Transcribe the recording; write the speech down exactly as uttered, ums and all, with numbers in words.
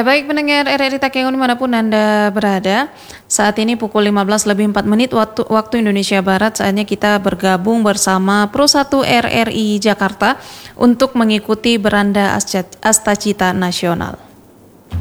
Ya, baik pendengar R R I Takengon dimanapun Anda berada. Saat ini pukul lima belas lebih empat menit waktu, waktu Indonesia Barat. Saatnya kita bergabung bersama Pro satu R R I Jakarta untuk mengikuti Beranda Astacita Nasional.